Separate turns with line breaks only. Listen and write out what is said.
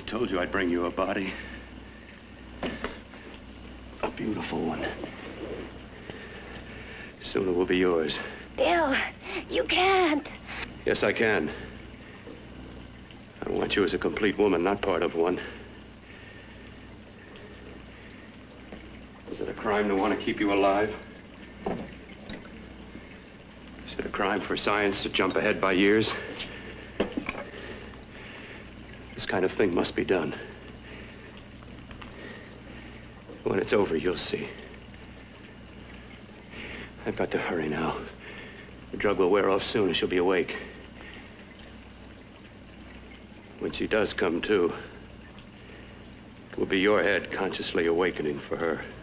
told you I'd bring you a body. A beautiful one. Soon it will be yours.
Bill, you can't.
Yes, I can. I want you as a complete woman, not part of one. Is it a crime to want to keep you alive? Is it a crime for science to jump ahead by years? This kind of thing must be done. When it's over, you'll see. I've got to hurry now. The drug will wear off soon and she'll be awake. When she does come to, it will be your head consciously awakening for her.